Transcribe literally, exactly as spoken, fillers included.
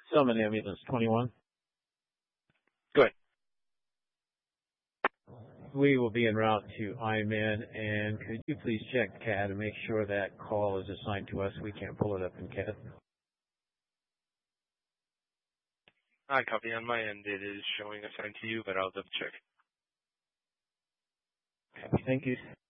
Summon ambulance twenty-one. Go ahead. We will be en route to I M N, and could you please check C A D and make sure that call is assigned to us? We can't pull it up in C A D. I copy on my end. It is showing assigned to you, but I'll double check. Thank you.